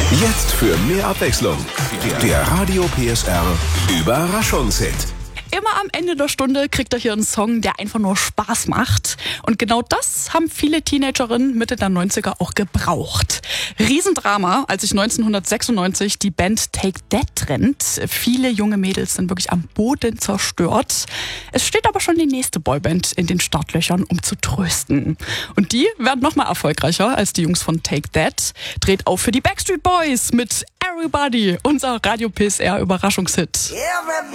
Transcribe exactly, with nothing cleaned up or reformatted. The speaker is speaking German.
Jetzt für mehr Abwechslung. Der Radio P S R Überraschungshit. Immer am Ende der Stunde kriegt ihr hier einen Song, der einfach nur Spaß macht. Und genau das haben viele Teenagerinnen Mitte der neunziger auch gebraucht. Riesendrama, als sich neunzehnhundertsechsundneunzig die Band Take That trennt. Viele junge Mädels sind wirklich am Boden zerstört. Es steht aber schon die nächste Boyband in den Startlöchern, um zu trösten. Und die werden noch mal erfolgreicher als die Jungs von Take That. Dreht auf für die Backstreet Boys mit Everybody, unser Radio P S R Überraschungshit. Everybody.